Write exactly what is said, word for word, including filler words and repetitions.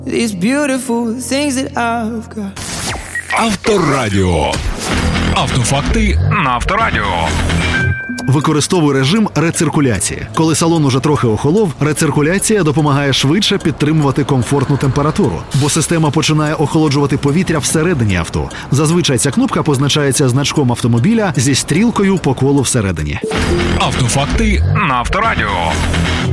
These beautiful things that I've got. Авторадіо. Автофакти на Авторадіо. Використовуй режим рециркуляції. Коли салон уже трохи охолов, рециркуляція допомагає швидше підтримувати комфортну температуру, бо система починає охолоджувати повітря всередині авто. Зазвичай ця кнопка позначається значком автомобіля зі стрілкою по колу всередині. Автофакти на Авторадіо.